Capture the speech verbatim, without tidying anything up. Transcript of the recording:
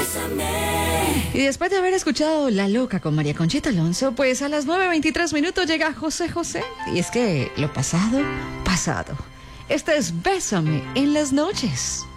Y después de haber escuchado La Loca con María Conchita Alonso, pues a las nueve veintitrés minutos llega José José. Y es que lo pasado, pasado. Este es Bésame en las noches.